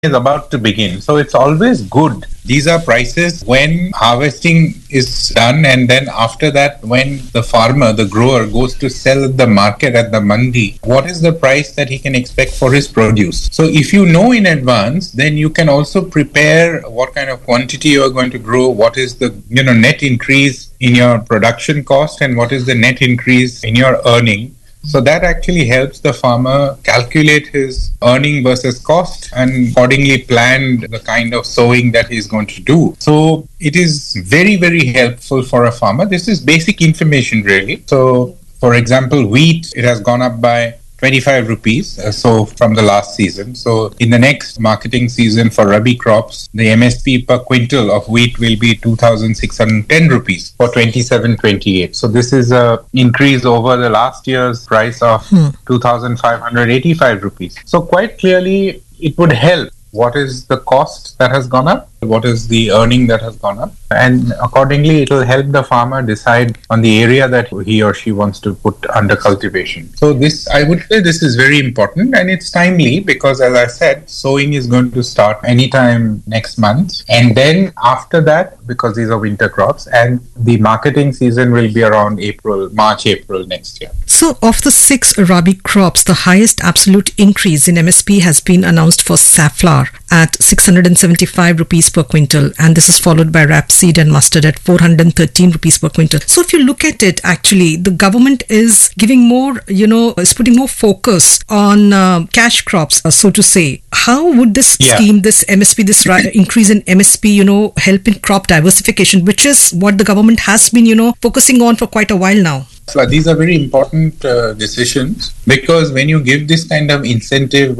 is about to begin. So it's always good. These are prices when harvesting is done, and then after that, when the farmer, the grower, goes to sell at the market at the mandi, what is the price that he can expect for his produce? So if you know in advance, then you can also prepare what kind of quantity you are going to grow, what is the net increase in your production cost, and what is the net increase in your earning. So that actually helps the farmer calculate his earning versus cost and accordingly plan the kind of sowing that he's going to do. So it is very, very helpful for a farmer. This is basic information really. So for example, wheat, it has gone up by 25 rupees so from the last season. So in the next marketing season for Rabi crops, the MSP per quintal of wheat will be 2,610 rupees for 27-28. So this is a increase over the last year's price of 2,585 rupees. So quite clearly it would help. What is the cost that has gone up? What is the earning that has gone up? And accordingly, it will help the farmer decide on the area that he or she wants to put under cultivation. So this, I would say this is very important, and it's timely because, as I said, sowing is going to start anytime next month. And then after that, because these are winter crops, and the marketing season will be around March, April next year. So of the 6 Rabi crops, the highest absolute increase in MSP has been announced for safflower at 675 rupees per quintal, and this is followed by rapeseed and mustard at 413 rupees per quintal. So if you look at it, actually the government is giving more, is putting more focus on cash crops, so to say. How would this scheme, this MSP, this increase in MSP, help in crop diversification, which is what the government has been, focusing on for quite a while now? So these are very important decisions, because when you give this kind of incentive,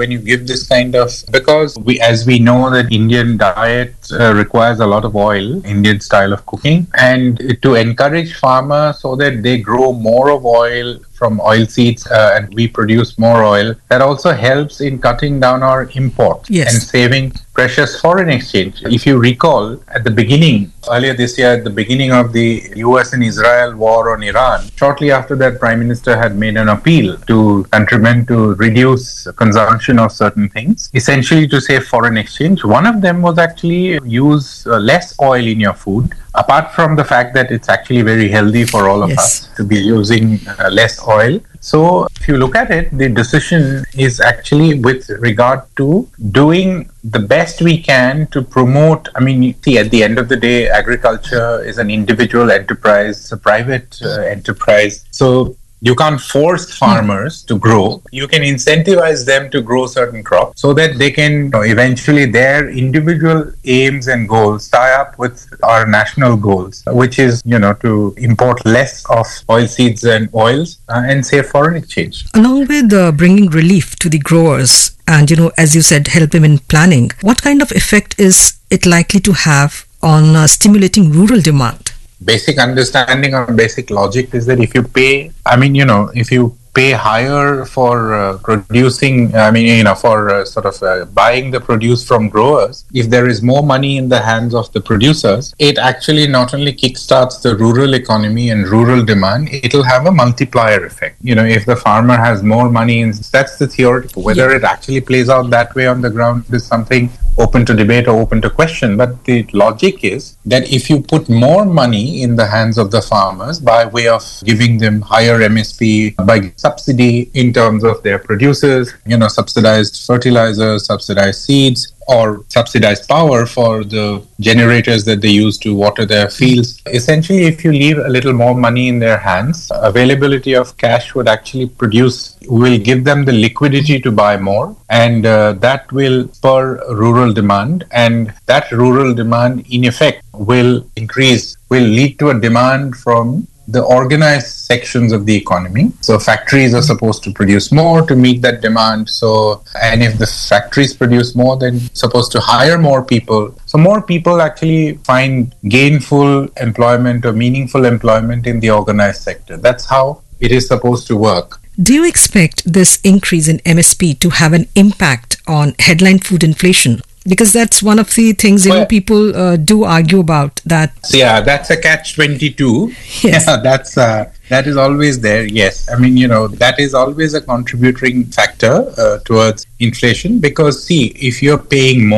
because as we know that Indian diet requires a lot of oil, Indian style of cooking, and to encourage farmers so that they grow more of oil from oil seeds and we produce more oil, that also helps in cutting down our import and saving precious foreign exchange. If you recall, at the beginning, earlier this year, at the beginning of the US and Israel war on Iran, shortly after that, Prime Minister had made an appeal to countrymen to reduce consumption of certain things, essentially to save foreign exchange. One of them was actually use less oil in your food, apart from the fact that it's actually very healthy for all of us to be using less oil. So if you look at it, the decision is actually with regard to doing the best we can to promote. I mean, you see, at the end of the day, agriculture is an individual enterprise, it's a private enterprise. So you can't force farmers to grow. You can incentivize them to grow certain crops so that they can eventually their individual aims and goals tie up with our national goals, which is, to import less of oil seeds and oils and save foreign exchange. Along with bringing relief to the growers and, as you said, help them in planning, what kind of effect is it likely to have on stimulating rural demand? Basic understanding or basic logic is that if you pay, if you pay higher for producing, for buying the produce from growers, if there is more money in the hands of the producers, it actually not only kickstarts the rural economy and rural demand, it'll have a multiplier effect. If the farmer has more money, that's the theoretical. Whether it actually plays out that way on the ground is something open to debate or open to question. But the logic is that if you put more money in the hands of the farmers by way of giving them higher MSP, by subsidy in terms of their producers, subsidized fertilizers, subsidized seeds, or subsidized power for the generators that they use to water their fields. Essentially, if you leave a little more money in their hands, availability of cash will give them the liquidity to buy more, and that will spur rural demand, and that rural demand in effect will lead to a demand from the organized sections of the economy. So factories are supposed to produce more to meet that demand. And if the factories produce more, then supposed to hire more people. So more people actually find gainful employment or meaningful employment in the organized sector. That's how it is supposed to work. Do you expect this increase in MSP to have an impact on headline food inflation? Because that's one of the things people do argue about that. Yeah, that's a catch-22. Yes. Yeah, that is always there. Yes, that is always a contributing factor towards inflation, because see, if you're paying more